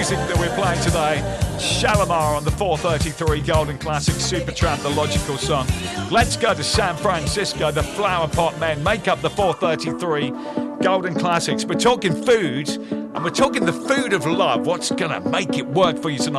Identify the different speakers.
Speaker 1: music that we're playing today. Shalimar on the 433 Golden Classic, Supertramp, the logical song. Let's go to San Francisco, the Flower Pot Men make up the 433 Golden Classics. We're talking food, and we're talking the food of love. What's going to make it work for you tonight?